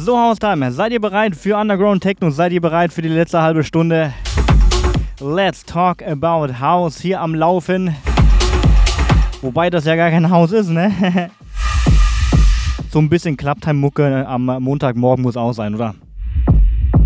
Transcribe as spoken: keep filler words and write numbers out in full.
So, House Time, seid ihr bereit für Underground Techno? Seid ihr bereit für die letzte halbe Stunde? Let's talk about House hier am Laufen. Wobei das ja gar kein Haus ist, ne? So ein bisschen Clubtime-Mucke am Montagmorgen muss auch sein, oder?